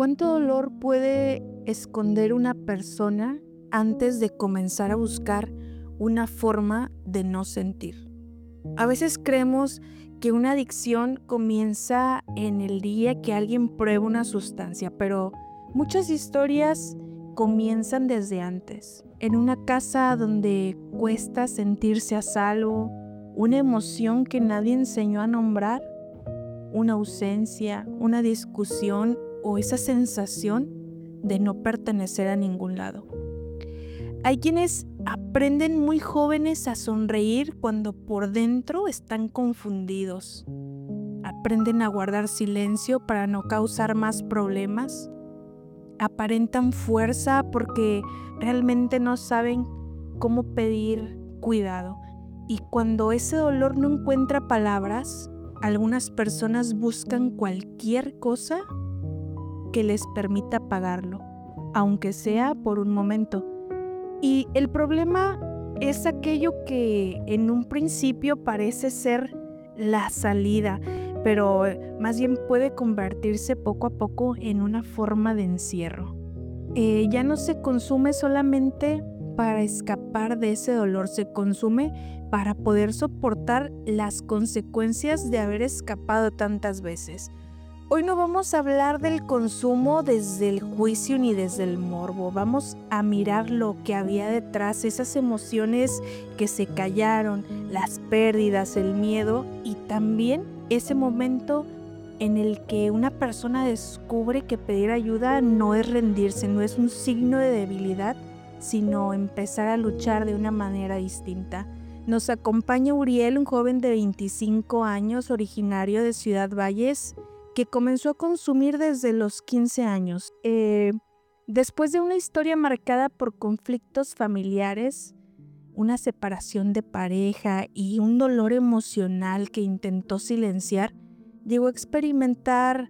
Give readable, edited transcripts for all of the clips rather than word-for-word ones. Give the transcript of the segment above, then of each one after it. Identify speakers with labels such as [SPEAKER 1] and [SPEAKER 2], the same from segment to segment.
[SPEAKER 1] ¿Cuánto dolor puede esconder una persona antes de comenzar a buscar una forma de no sentir? A veces creemos que una adicción comienza en el día que alguien prueba una sustancia, pero muchas historias comienzan desde antes, en una casa donde cuesta sentirse a salvo, una emoción que nadie enseñó a nombrar, una ausencia, una discusión o esa sensación de no pertenecer a ningún lado. Hay quienes aprenden muy jóvenes a sonreír cuando por dentro están confundidos. Aprenden a guardar silencio para no causar más problemas. Aparentan fuerza porque realmente no saben cómo pedir cuidado. Y cuando ese dolor no encuentra palabras, algunas personas buscan cualquier cosa que les permita apagarlo, aunque sea por un momento. Y el problema es aquello que en un principio parece ser la salida, pero más bien puede convertirse poco a poco en una forma de encierro. Ya no se consume solamente para escapar de ese dolor, se consume para poder soportar las consecuencias de haber escapado tantas veces. Hoy no vamos a hablar del consumo desde el juicio ni desde el morbo. Vamos a mirar lo que había detrás, esas emociones que se callaron, las pérdidas, el miedo y también ese momento en el que una persona descubre que pedir ayuda no es rendirse, no es un signo de debilidad, sino empezar a luchar de una manera distinta. Nos acompaña Uriel, un joven de 25 años, originario de Ciudad Valles, que comenzó a consumir desde los 15 años. Después de una historia marcada por conflictos familiares, una separación de pareja y un dolor emocional que intentó silenciar, llegó a experimentar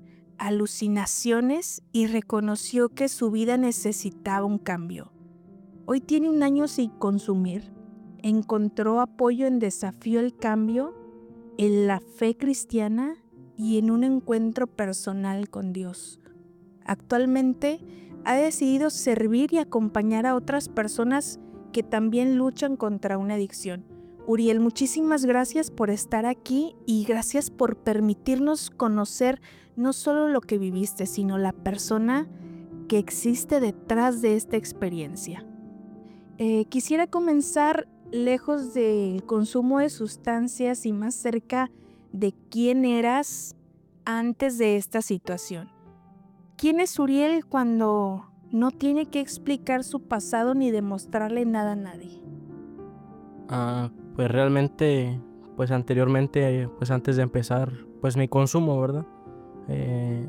[SPEAKER 1] alucinaciones y reconoció que su vida necesitaba un cambio. Hoy tiene 1 año sin consumir. Encontró apoyo en Desafío al Cambio, en la fe cristiana y en un encuentro personal con Dios. Actualmente ha decidido servir y acompañar a otras personas que también luchan contra una adicción. Uriel, muchísimas gracias por estar aquí y gracias por permitirnos conocer no solo lo que viviste, sino la persona que existe detrás de esta experiencia. Quisiera comenzar lejos del consumo de sustancias y más cerca de quién eras antes de esta situación. ¿Quién es Uriel cuando no tiene que explicar su pasado ni demostrarle nada a nadie?
[SPEAKER 2] Pues realmente, pues anteriormente, pues antes de empezar, pues mi consumo, ¿verdad? Eh,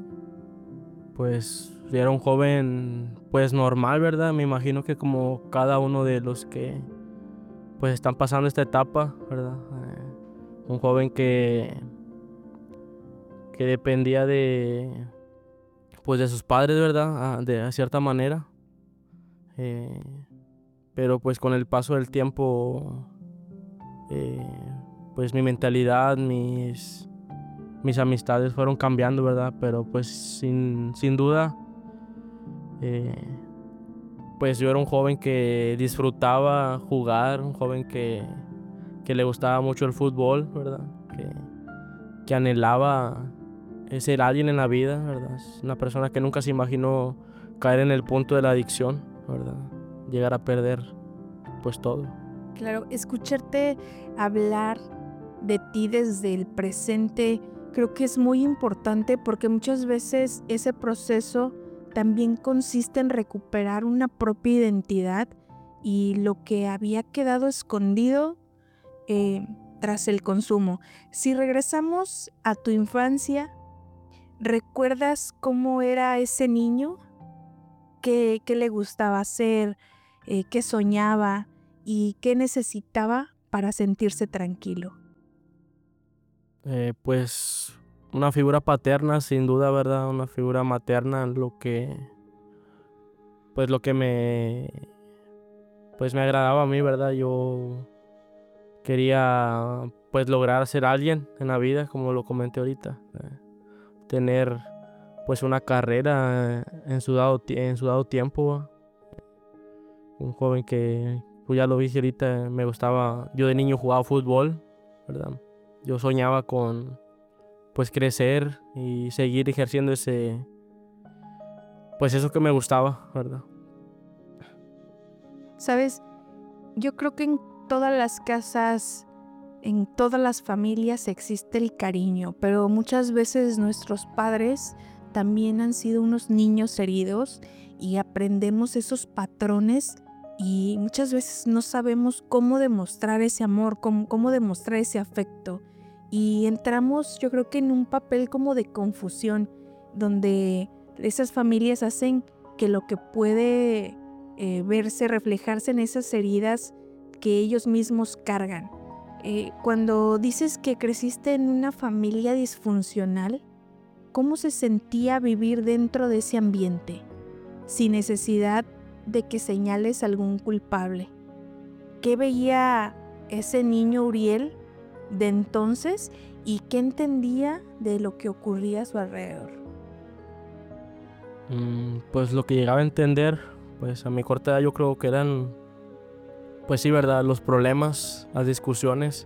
[SPEAKER 2] pues yo era un joven, pues normal, ¿verdad? Me imagino que como cada uno de los que, pues están pasando esta etapa, ¿verdad? Un joven que dependía de, pues de sus padres, ¿verdad? De cierta manera. Eh, pero pues con el paso del tiempo, eh, pues mi mentalidad, mis amistades fueron cambiando, ¿verdad? Pero pues sin duda, eh, pues yo era un joven que disfrutaba jugar, un joven que le gustaba mucho el fútbol, ¿verdad? Que anhelaba ser alguien en la vida, ¿verdad? Es una persona que nunca se imaginó caer en el punto de la adicción, ¿verdad? Llegar a perder pues todo.
[SPEAKER 1] Claro, escucharte hablar de ti desde el presente creo que es muy importante porque muchas veces ese proceso también consiste en recuperar una propia identidad y lo que había quedado escondido eh, tras el consumo. Si regresamos a tu infancia, ¿recuerdas cómo era ese niño? ¿Qué le gustaba hacer? ¿Qué soñaba? ¿Y qué necesitaba para sentirse tranquilo?
[SPEAKER 2] Pues una figura paterna, sin duda, ¿verdad? Una figura materna, pues lo que pues me agradaba a mí, ¿verdad? Yo quería, pues lograr ser alguien en la vida, como lo comenté ahorita. Tener pues una carrera en su dado tiempo, ¿va? Un joven que, pues ya lo dije ahorita, me gustaba, yo de niño jugaba fútbol, ¿verdad? Yo soñaba con, pues, crecer y seguir ejerciendo pues eso que me gustaba, ¿verdad?
[SPEAKER 1] ¿Sabes? Yo creo que en todas las casas, en todas las familias existe el cariño, pero muchas veces nuestros padres también han sido unos niños heridos y aprendemos esos patrones y muchas veces no sabemos cómo demostrar ese amor, cómo demostrar ese afecto. Y entramos, yo creo que en un papel como de confusión, donde esas familias hacen que lo que puede verse, reflejarse en esas heridas que ellos mismos cargan. Cuando dices que creciste en una familia disfuncional, ¿cómo se sentía vivir dentro de ese ambiente, sin necesidad de que señales algún culpable? ¿Qué veía ese niño Uriel de entonces y qué entendía de lo que ocurría a su alrededor?
[SPEAKER 2] Pues lo que llegaba a entender, pues a mi corta edad yo creo que eran, pues sí, ¿verdad? Los problemas, las discusiones,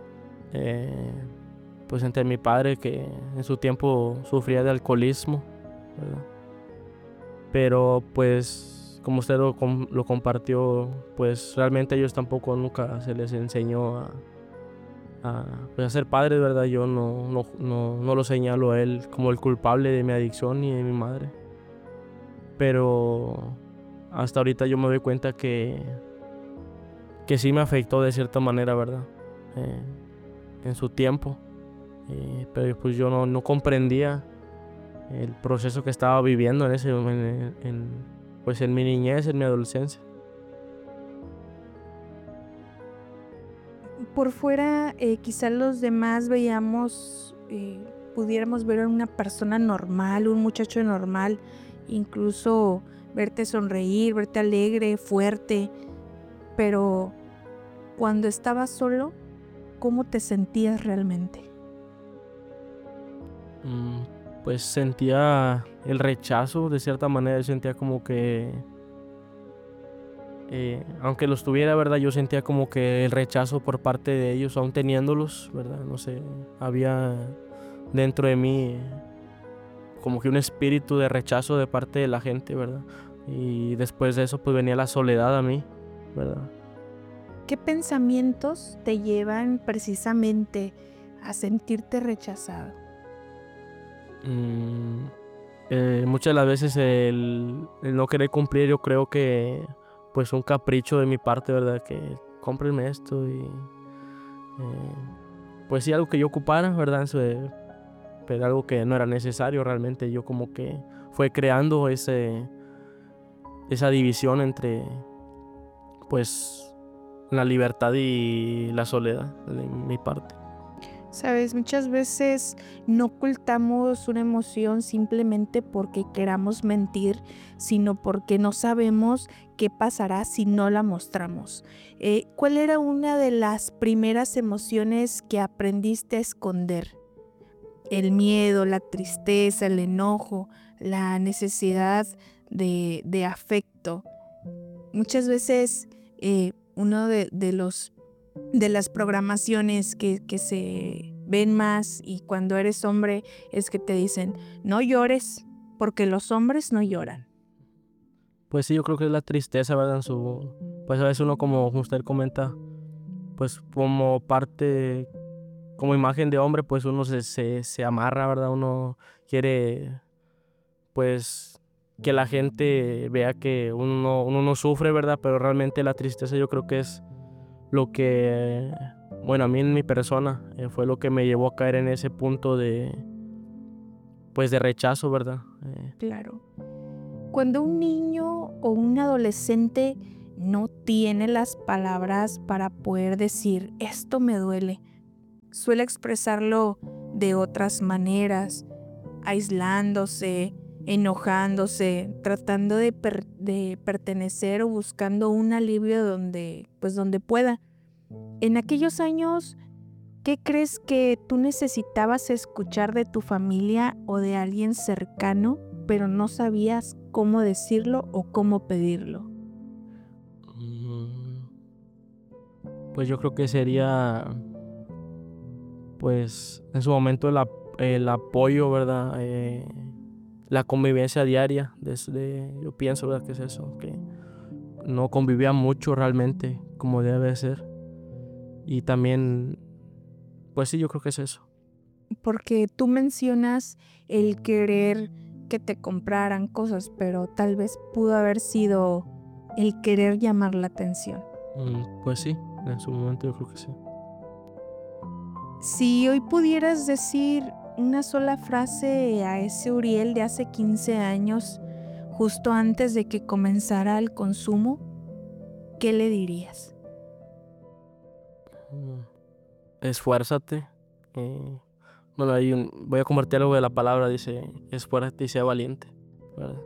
[SPEAKER 2] pues entre mi padre que en su tiempo sufría de alcoholismo, ¿verdad? Pero pues como usted lo compartió, pues realmente a ellos tampoco nunca se les enseñó pues, a ser padres, ¿verdad? Yo no lo señalo a él como el culpable de mi adicción ni de mi madre. Pero hasta ahorita yo me doy cuenta que sí me afectó de cierta manera, ¿verdad? En su tiempo. Pero pues yo no comprendía el proceso que estaba viviendo pues en mi niñez, en mi adolescencia.
[SPEAKER 1] Por fuera, quizá los demás pudiéramos ver a una persona normal, un muchacho normal, incluso verte sonreír, verte alegre, fuerte, pero cuando estabas solo, ¿cómo te sentías realmente?
[SPEAKER 2] Pues sentía el rechazo de cierta manera, sentía como que, aunque los tuviera, ¿verdad? Yo sentía como que el rechazo por parte de ellos, aún teniéndolos, ¿verdad? No sé, había dentro de mí como que un espíritu de rechazo de parte de la gente, ¿verdad? Y después de eso pues venía la soledad a mí, ¿verdad?
[SPEAKER 1] ¿Qué pensamientos te llevan precisamente a sentirte rechazado?
[SPEAKER 2] Muchas de las veces el no querer cumplir, yo creo que pues un capricho de mi parte, ¿verdad? Que cómprenme esto y pues sí, algo que yo ocupara, ¿verdad? Pero algo que no era necesario realmente. Yo como que fue creando esa división entre pues la libertad y la soledad de mi parte.
[SPEAKER 1] Sabes, muchas veces no ocultamos una emoción simplemente porque queramos mentir, sino porque no sabemos qué pasará si no la mostramos. ¿Cuál era una de las primeras emociones que aprendiste a esconder? El miedo, la tristeza, el enojo, la necesidad de afecto. Muchas veces uno de las programaciones que se ven más y cuando eres hombre es que te dicen no llores porque los hombres no lloran.
[SPEAKER 2] Pues sí, yo creo que es la tristeza, ¿verdad? Pues a veces uno, como usted comenta, pues como parte, como imagen de hombre, pues uno se amarra, ¿verdad? Uno quiere, pues, que la gente vea que uno no sufre, ¿verdad? Pero realmente la tristeza yo creo que es lo que, bueno, a mí en mi persona, fue lo que me llevó a caer en ese punto pues de rechazo, ¿verdad?
[SPEAKER 1] Claro. Cuando un niño o un adolescente no tiene las palabras para poder decir esto me duele, suele expresarlo de otras maneras, aislándose, enojándose, tratando de pertenecer o buscando un alivio donde pueda. En aquellos años, ¿Qué crees que tú necesitabas escuchar de tu familia o de alguien cercano, pero no sabías cómo decirlo o cómo pedirlo?
[SPEAKER 2] Mm, Pues yo creo que sería, pues en su momento el apoyo, ¿verdad? La convivencia diaria, yo pienso, ¿verdad? Que es eso, que no convivía mucho realmente como debe ser. Y también, pues sí, yo creo que es eso.
[SPEAKER 1] Porque tú mencionas el querer que te compraran cosas, pero tal vez pudo haber sido el querer llamar la atención.
[SPEAKER 2] Pues sí, en su momento yo creo que sí.
[SPEAKER 1] Si hoy pudieras decir una sola frase a ese Uriel de hace 15 años, justo antes de que comenzara el consumo, ¿qué le dirías?
[SPEAKER 2] Mm, Esfuérzate. Bueno, voy a convertir algo de la palabra, dice, esfuérzate y sea valiente, ¿verdad?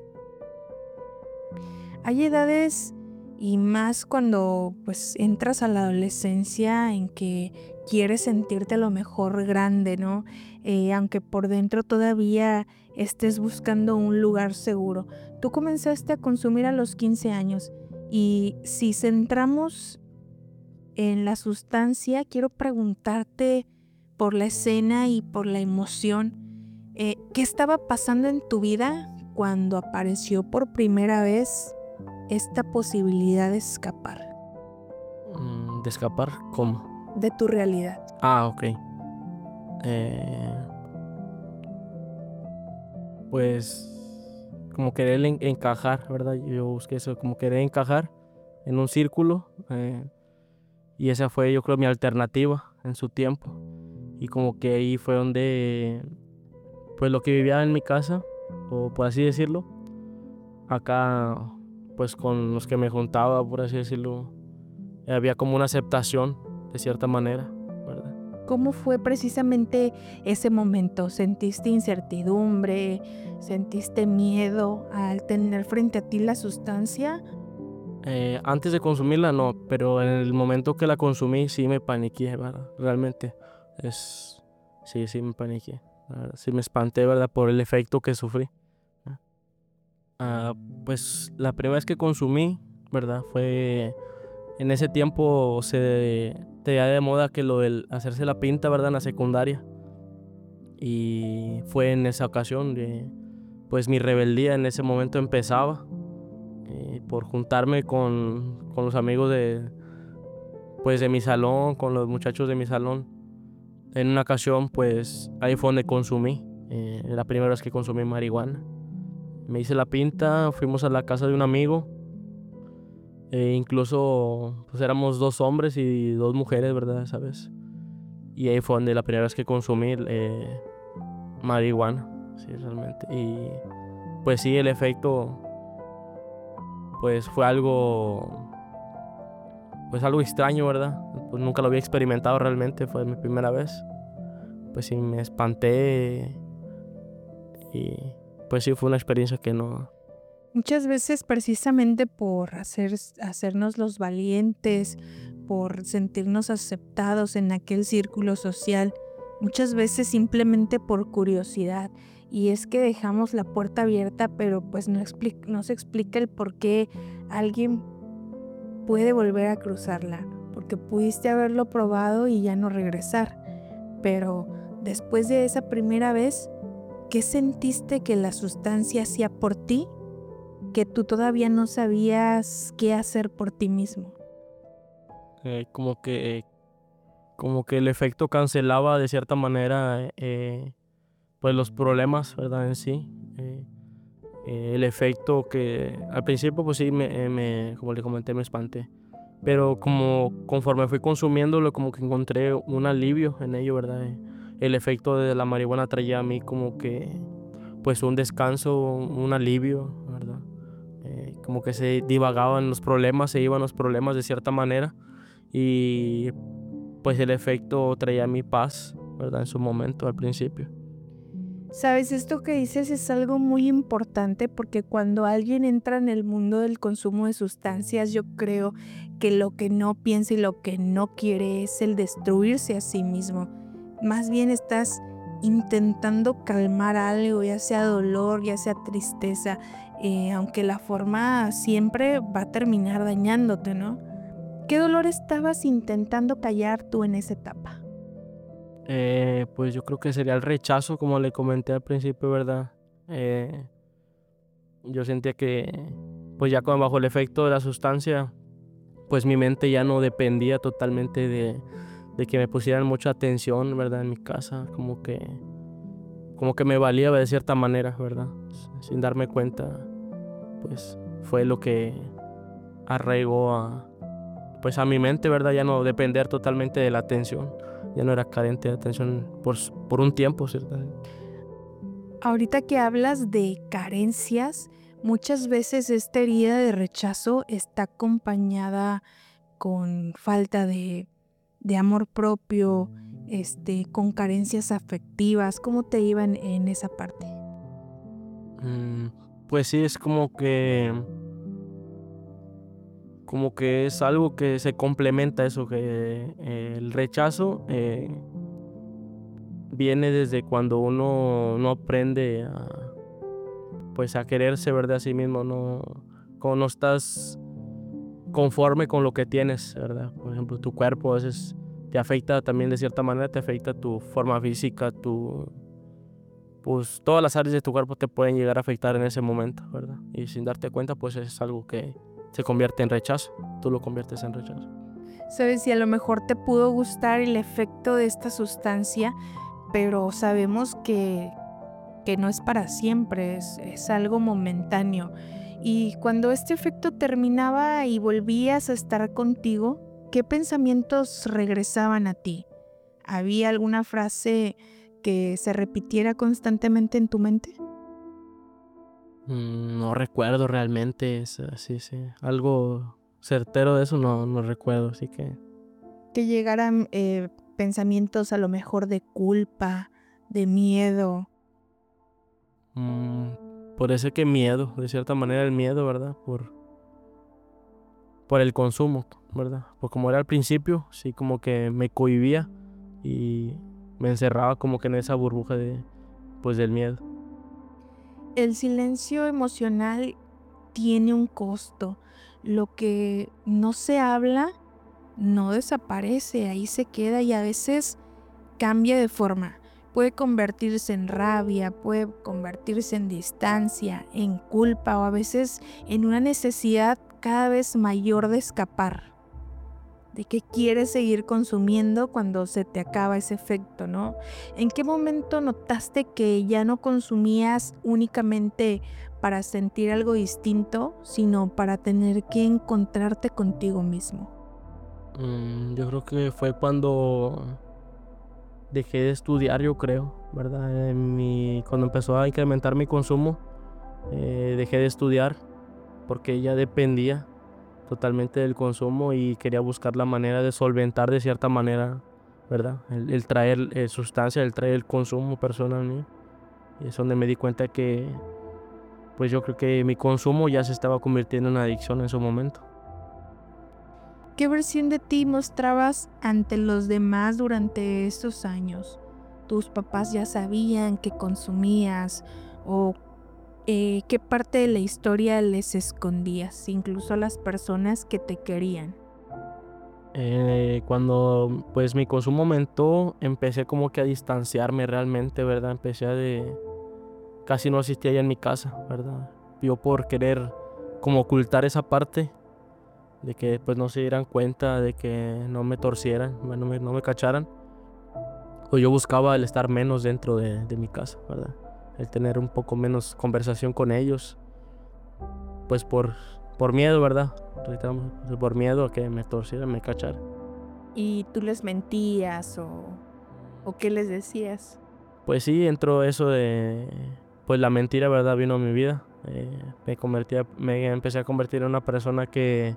[SPEAKER 1] Hay edades y más cuando pues entras a la adolescencia en que quieres sentirte a lo mejor grande, ¿no? Aunque por dentro todavía estés buscando un lugar seguro. Tú comenzaste a consumir a los 15 años y si centramos en la sustancia, quiero preguntarte por la escena y por la emoción. ¿Qué estaba pasando en tu vida cuando apareció por primera vez esta posibilidad de escapar
[SPEAKER 2] ¿De escapar? ¿Cómo?
[SPEAKER 1] de tu realidad?
[SPEAKER 2] Ok. Eh, pues como querer encajar, ¿verdad? Yo busqué eso, como querer encajar en un círculo. Y esa fue, yo creo, mi alternativa en su tiempo. Y como que ahí fue donde, pues lo que vivía en mi casa, o por así decirlo, acá, pues con los que me juntaba, por así decirlo, había como una aceptación, de cierta manera, ¿verdad?
[SPEAKER 1] ¿Cómo fue precisamente ese momento? ¿Sentiste incertidumbre? ¿Sentiste miedo al tener frente a ti la sustancia?
[SPEAKER 2] Antes de consumirla no, pero en el momento que la consumí sí me paniqué, ¿verdad? Realmente, sí me paniqué, la verdad. Sí me espanté, ¿verdad? Por el efecto que sufrí. Ah, pues la primera vez que consumí, ¿verdad? Fue en ese tiempo se tenía de moda que lo del hacerse la pinta, ¿verdad? En la secundaria. Y fue en esa ocasión de, pues mi rebeldía en ese momento empezaba por juntarme con los amigos pues de mi salón, con los muchachos de mi salón. En una ocasión, pues ahí fue donde consumí, la primera vez que consumí marihuana. Me hice la pinta, fuimos a la casa de un amigo. Incluso pues éramos 2 hombres y 2 mujeres, ¿verdad? ¿Sabes? Y ahí fue donde la primera vez que consumí marihuana, sí, realmente. Y pues sí, el efecto pues fue algo extraño, ¿verdad? Pues nunca lo había experimentado realmente, fue mi primera vez. Pues sí, me espanté y pues sí, fue una experiencia que no...
[SPEAKER 1] Muchas veces precisamente por hacernos los valientes, por sentirnos aceptados en aquel círculo social, muchas veces simplemente por curiosidad. Y es que dejamos la puerta abierta, pero pues no se explica el por qué alguien puede volver a cruzarla, porque pudiste haberlo probado y ya no regresar. Pero después de esa primera vez, ¿qué sentiste que la sustancia hacía por ti que tú todavía no sabías qué hacer por ti mismo?
[SPEAKER 2] eh, como que, como que el efecto cancelaba de cierta manera pues los problemas, ¿verdad? En sí. El efecto que al principio pues sí como le comenté, me espanté. Pero como conforme fui consumiéndolo, como que encontré un alivio en ello, ¿verdad? El efecto de la marihuana traía a mí como que pues un descanso, un alivio, ¿verdad? Como que se divagaban los problemas, se iban los problemas de cierta manera. Y pues el efecto traía mi paz, ¿verdad? En su momento, al principio.
[SPEAKER 1] Sabes, esto que dices es algo muy importante porque cuando alguien entra en el mundo del consumo de sustancias, yo creo que lo que no piensa y lo que no quiere es el destruirse a sí mismo. Más bien estás intentando calmar algo, ya sea dolor, ya sea tristeza, aunque la forma siempre va a terminar dañándote, ¿no? ¿Qué dolor estabas intentando callar tú en esa etapa?
[SPEAKER 2] Pues yo creo que sería el rechazo, como le comenté al principio, ¿verdad? Eh, yo sentía que, pues ya cuando bajo el efecto de la sustancia, pues mi mente ya no dependía totalmente de que me pusieran mucha atención, ¿verdad? En mi casa, como que me valía de cierta manera, ¿verdad? Sin darme cuenta, pues fue lo que arraigó pues a mi mente, ¿verdad? Ya no depender totalmente de la atención, ya no era carente de atención por un tiempo, ¿cierto?
[SPEAKER 1] Ahorita que hablas de carencias, muchas veces esta herida de rechazo está acompañada con falta de amor propio, con carencias afectivas. ¿Cómo te iba en esa parte?
[SPEAKER 2] Mm, pues sí, es como que es algo que se complementa eso, que el rechazo viene desde cuando uno no aprende pues a quererse, ¿verdad? A sí mismo, cuando no estás conforme con lo que tienes, ¿verdad? Por ejemplo, tu cuerpo a veces te afecta también de cierta manera, te afecta tu forma física, pues todas las áreas de tu cuerpo te pueden llegar a afectar en ese momento, ¿verdad? Y sin darte cuenta, pues es algo que se convierte en rechazo, tú lo conviertes en rechazo.
[SPEAKER 1] Sabes, si a lo mejor te pudo gustar el efecto de esta sustancia, pero sabemos que no es para siempre, es algo momentáneo. Y cuando este efecto terminaba y volvías a estar contigo, ¿qué pensamientos regresaban a ti? ¿Había alguna frase que se repitiera constantemente en tu mente?
[SPEAKER 2] No recuerdo realmente, sí, sí, algo certero de eso no recuerdo, así que
[SPEAKER 1] Que llegaran pensamientos a lo mejor de culpa, de miedo.
[SPEAKER 2] por eso que miedo, de cierta manera el miedo, ¿verdad? Por el consumo, ¿verdad? Pues como era al principio, sí, como que me cohibía y me encerraba como que en esa burbuja pues del miedo.
[SPEAKER 1] El silencio emocional tiene un costo. Lo que no se habla no desaparece, ahí se queda y a veces cambia de forma. Puede convertirse en rabia, puede convertirse en distancia, en culpa o a veces en una necesidad cada vez mayor de escapar, de que quieres seguir consumiendo cuando se te acaba ese efecto, ¿no? ¿En qué momento notaste que ya no consumías únicamente para sentir algo distinto, sino para tener que encontrarte contigo mismo?
[SPEAKER 2] Yo creo que fue cuando dejé de estudiar, yo creo, ¿verdad? Cuando empezó a incrementar mi consumo, dejé de estudiar porque ya dependía totalmente del consumo y quería buscar la manera de solventar de cierta manera, ¿verdad? El traer sustancia, el traer el consumo personal mío. Y es donde me di cuenta que, pues yo creo que mi consumo ya se estaba convirtiendo en una adicción en su momento.
[SPEAKER 1] ¿Qué versión de ti mostrabas ante los demás durante estos años? ¿Tus papás ya sabían que consumías o qué parte de la historia les escondías, incluso a las personas que te querían?
[SPEAKER 2] Cuando pues mi consumo aumentó, empecé como que a distanciarme realmente, ¿verdad? Casi no asistía ya en mi casa, ¿verdad? Yo por querer como ocultar esa parte de que pues no se dieran cuenta, de que no me torcieran, no me cacharan. O yo buscaba el estar menos dentro de mi casa, ¿verdad? El tener un poco menos conversación con ellos, pues por miedo, ¿verdad? Reiteramos, por miedo a que me torcieran, me cacharan.
[SPEAKER 1] ¿Y tú les mentías o qué les decías?
[SPEAKER 2] Pues sí, entró eso pues la mentira, ¿verdad? Vino a mi vida. Me empecé a convertir en una persona que,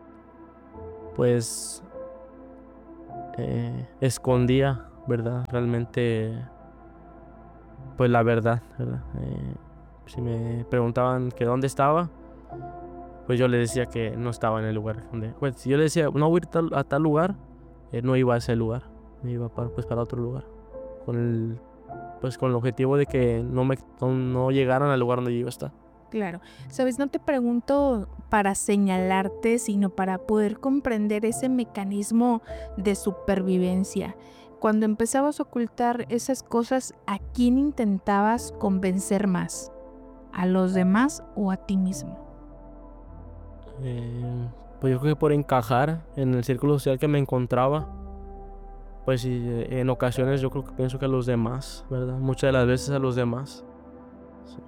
[SPEAKER 2] pues, escondía, ¿verdad? Realmente pues la verdad, ¿verdad? Si me preguntaban que dónde estaba, pues yo les decía que no estaba en el lugar donde... Pues si yo les decía, no voy a ir a tal lugar, no iba a ese lugar, me iba para otro lugar. Con el objetivo de que no llegaran al lugar donde yo iba a estar.
[SPEAKER 1] Claro, sabes, no te pregunto para señalarte, sino para poder comprender ese mecanismo de supervivencia. Cuando empezabas a ocultar esas cosas, ¿a quién intentabas convencer más? ¿A los demás o a ti mismo?
[SPEAKER 2] Pues yo creo que por encajar en el círculo social que me encontraba, pues sí, en ocasiones yo creo que pienso que a los demás, ¿verdad? Muchas de las veces a los demás. Sí.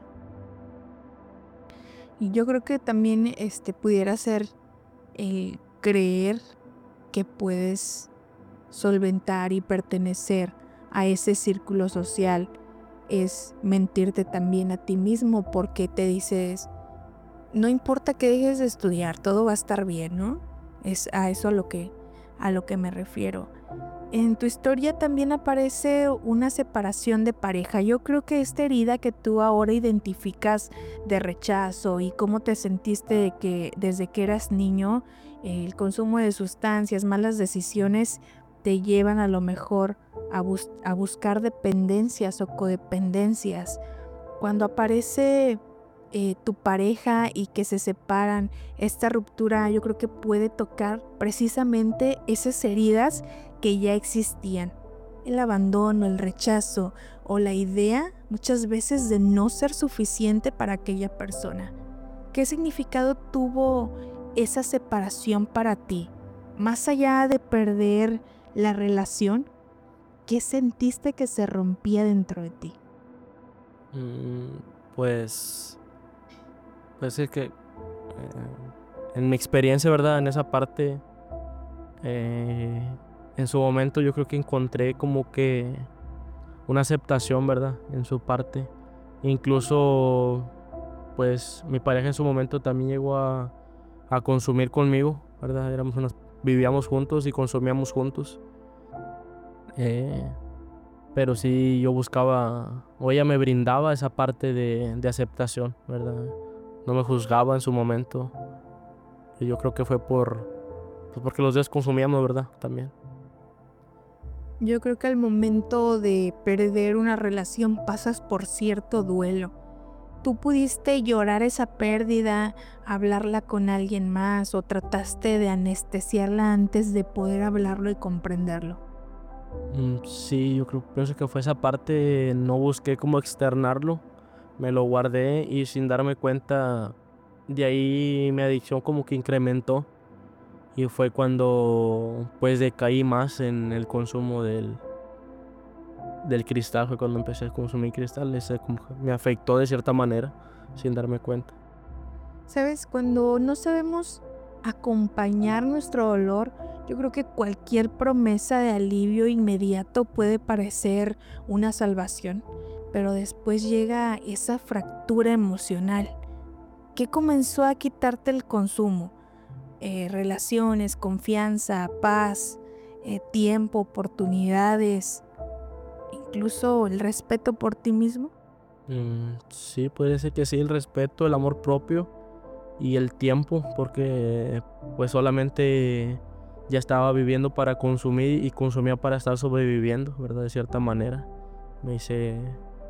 [SPEAKER 1] Y yo creo que también pudiera ser el creer que puedes solventar y pertenecer a ese círculo social es mentirte también a ti mismo, porque te dices, no importa que dejes de estudiar, todo va a estar bien, ¿no? Es a eso a lo que me refiero. En tu historia también aparece una separación de pareja. Yo creo que esta herida que tú ahora identificas de rechazo y cómo te sentiste de que desde que eras niño, el consumo de sustancias, malas decisiones te llevan a lo mejor a buscar dependencias o codependencias. Cuando aparece tu pareja y que se separan, esta ruptura yo creo que puede tocar precisamente esas heridas que ya existían. El abandono, el rechazo o la idea muchas veces de no ser suficiente para aquella persona. ¿Qué significado tuvo esa separación para ti? Más allá de perder la relación, ¿qué sentiste que se rompía dentro de ti?
[SPEAKER 2] Pues es que en mi experiencia, ¿verdad? En esa parte, en su momento yo creo que encontré como que una aceptación, ¿verdad? En su parte. Incluso, pues mi pareja en su momento también llegó a consumir conmigo, ¿verdad? Vivíamos juntos y consumíamos juntos. Eh, pero sí yo buscaba, o ella me brindaba esa parte de aceptación, ¿verdad? No me juzgaba en su momento. Y yo creo que fue pues porque los dos consumíamos, ¿verdad? También.
[SPEAKER 1] Yo creo que al momento de perder una relación pasas por cierto duelo. ¿Tú pudiste llorar esa pérdida, hablarla con alguien más o trataste de anestesiarla antes de poder hablarlo y comprenderlo?
[SPEAKER 2] Sí, pienso que fue esa parte, no busqué cómo externarlo, me lo guardé y sin darme cuenta, de ahí mi adicción como que incrementó y fue cuando pues decaí más en el consumo del cristal, fue cuando empecé a consumir cristal, ese como que me afectó de cierta manera, sin darme cuenta.
[SPEAKER 1] ¿Sabes? Cuando no sabemos acompañar nuestro dolor, yo creo que cualquier promesa de alivio inmediato puede parecer una salvación, pero después llega esa fractura emocional. ¿Qué comenzó a quitarte el consumo? Relaciones, confianza, paz, tiempo, oportunidades, incluso el respeto por ti mismo.
[SPEAKER 2] Sí, puede ser que sí, el respeto, el amor propio y el tiempo, porque pues solamente ya estaba viviendo para consumir y consumía para estar sobreviviendo, ¿verdad? De cierta manera. Me hice,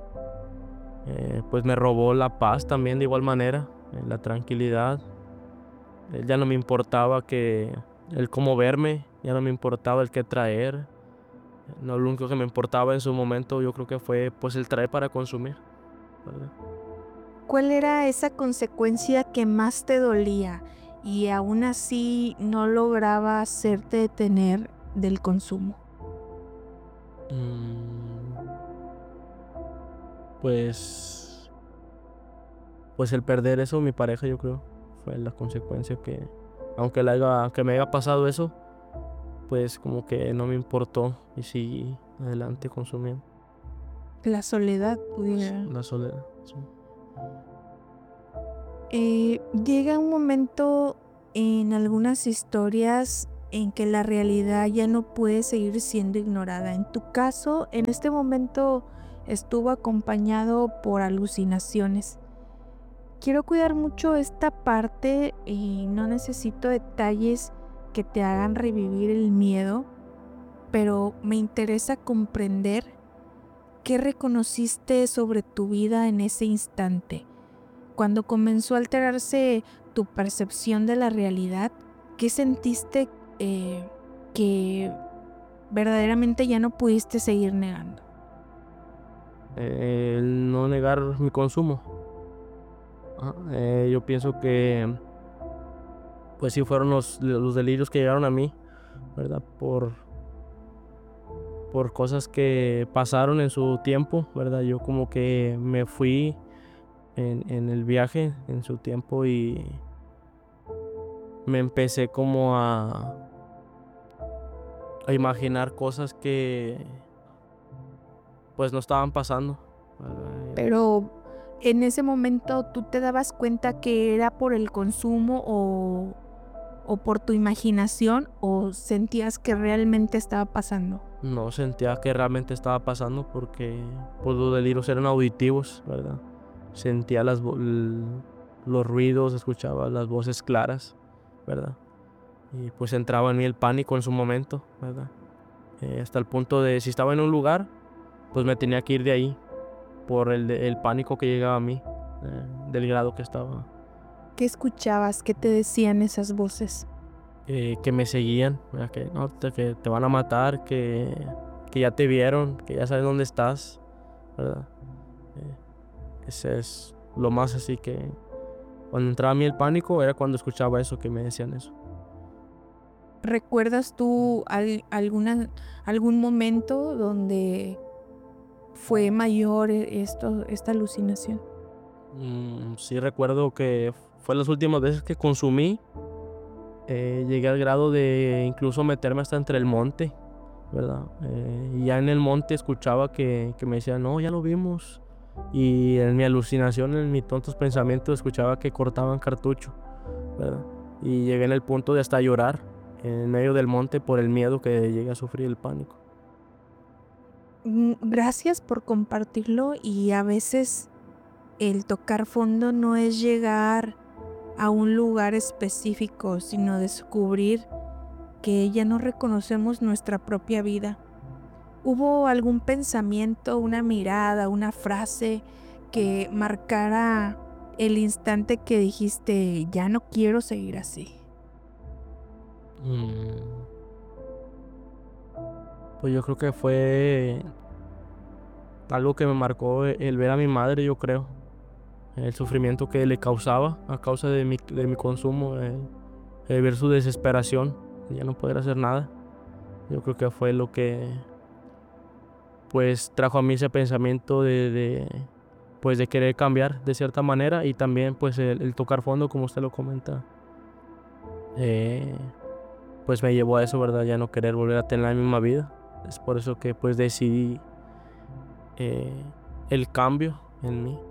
[SPEAKER 2] pues me robó la paz también de igual manera, la tranquilidad. Ya no me importaba el cómo verme, ya no me importaba el qué traer. No, lo único que me importaba en su momento yo creo que fue pues el traer para consumir, ¿verdad?
[SPEAKER 1] ¿Cuál era esa consecuencia que más te dolía y aún así no lograba hacerte detener del consumo?
[SPEAKER 2] Mm, pues, pues el perder eso, mi pareja, yo creo, fue la consecuencia aunque me haya pasado eso, pues como que no me importó y seguí adelante consumiendo.
[SPEAKER 1] La soledad pudiera.
[SPEAKER 2] La soledad. Sí.
[SPEAKER 1] Llega un momento en algunas historias en que la realidad ya no puede seguir siendo ignorada. En tu caso, en este momento estuvo acompañado por alucinaciones. Quiero cuidar mucho esta parte y no necesito detalles que te hagan revivir el miedo, pero me interesa comprender qué reconociste sobre tu vida en ese instante. Cuando comenzó a alterarse tu percepción de la realidad, ¿qué sentiste que verdaderamente ya no pudiste seguir negando?
[SPEAKER 2] El no negar mi consumo. Yo pienso que pues sí fueron los delirios que llegaron a mí, ¿verdad? Por cosas que pasaron en su tiempo, ¿verdad? Yo como que me fui en el viaje en su tiempo y me empecé como a imaginar cosas que pues no estaban pasando, ¿verdad?
[SPEAKER 1] Pero en ese momento, ¿tú te dabas cuenta que era por el consumo o por tu imaginación, o sentías que realmente estaba pasando?
[SPEAKER 2] No sentía que realmente estaba pasando porque pues, los delirios eran auditivos, ¿verdad? Sentía los ruidos, escuchaba las voces claras, ¿verdad? Y pues entraba en mí el pánico en su momento, ¿verdad? Hasta el punto de si estaba en un lugar, pues me tenía que ir de ahí por el pánico que llegaba a mí, del grado que estaba.
[SPEAKER 1] ¿Qué escuchabas? ¿Qué te decían esas voces?
[SPEAKER 2] Que me seguían, ¿verdad? Que, no, que te van a matar, que ya te vieron, que ya sabes dónde estás, ¿verdad? Ese es lo más así que cuando entraba a mí el pánico era cuando escuchaba eso, que me decían eso.
[SPEAKER 1] ¿Recuerdas tú algún momento donde fue mayor esta alucinación?
[SPEAKER 2] Sí recuerdo que fue las últimas veces que consumí. Llegué al grado de incluso meterme hasta entre el monte, ¿verdad? Y ya en el monte escuchaba que me decían, no, ya lo vimos. Y en mi alucinación, en mis tontos pensamientos, escuchaba que cortaban cartucho, ¿verdad? Y llegué en el punto de hasta llorar en medio del monte por el miedo que llegué a sufrir, el pánico.
[SPEAKER 1] Gracias por compartirlo, y a veces el tocar fondo no es llegar a un lugar específico, sino descubrir que ya no reconocemos nuestra propia vida. ¿Hubo algún pensamiento, una mirada, una frase que marcara el instante que dijiste, ya no quiero seguir así?
[SPEAKER 2] Pues yo creo que fue algo que me marcó el ver a mi madre, yo creo. El sufrimiento que le causaba a causa de mi consumo, el ver su desesperación, ya no poder hacer nada. Yo creo que fue lo que pues trajo a mí ese pensamiento pues de querer cambiar de cierta manera, y también pues el tocar fondo, como usted lo comenta, pues me llevó a eso, ¿verdad? Ya no querer volver a tener la misma vida. Es por eso que pues decidí el cambio en mí.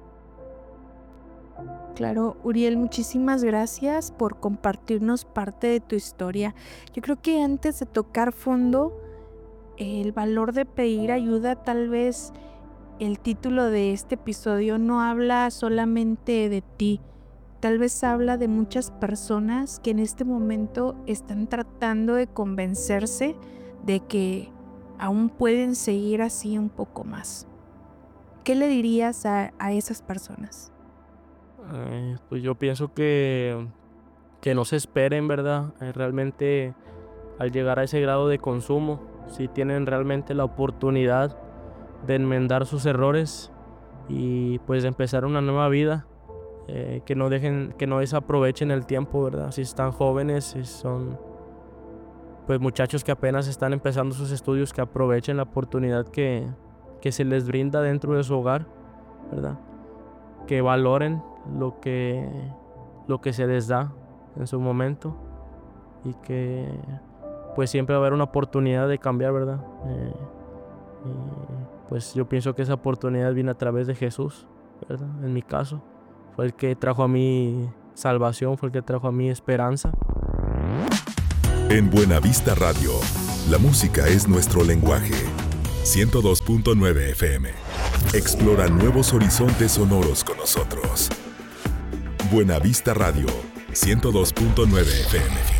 [SPEAKER 1] Claro, Uriel, muchísimas gracias por compartirnos parte de tu historia. Yo creo que antes de tocar fondo, el valor de pedir ayuda, tal vez el título de este episodio no habla solamente de ti, tal vez habla de muchas personas que en este momento están tratando de convencerse de que aún pueden seguir así un poco más. ¿Qué le dirías a esas personas?
[SPEAKER 2] Pues yo pienso que no se esperen, ¿verdad? Realmente al llegar a ese grado de consumo, si tienen realmente la oportunidad de enmendar sus errores y pues de empezar una nueva vida, que no desaprovechen el tiempo, ¿verdad? Si están jóvenes, si son pues muchachos que apenas están empezando sus estudios, que aprovechen la oportunidad que se les brinda dentro de su hogar, ¿verdad? Que valoren lo que se les da en su momento, y que pues siempre va a haber una oportunidad de cambiar, ¿verdad? Y pues yo pienso que esa oportunidad viene a través de Jesús, ¿verdad? En mi caso, fue el que trajo a mí salvación, fue el que trajo a mí esperanza.
[SPEAKER 3] En Buenavista Radio, la música es nuestro lenguaje. 102.9 FM. Explora nuevos horizontes sonoros con nosotros. Buena Vista Radio, 102.9 FM.